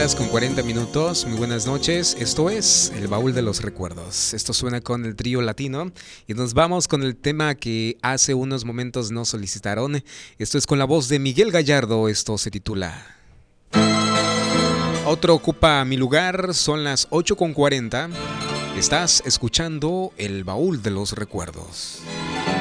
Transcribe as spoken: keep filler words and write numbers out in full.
horas con cuarenta minutos, muy buenas noches, esto es El Baúl de los Recuerdos. Esto suena con el trío latino y nos vamos con el tema que hace unos momentos nos solicitaron. Esto es con la voz de Miguel Gallardo, esto se titula Otro ocupa mi lugar, son las ocho con cuarenta. Estás escuchando El Baúl de los Recuerdos.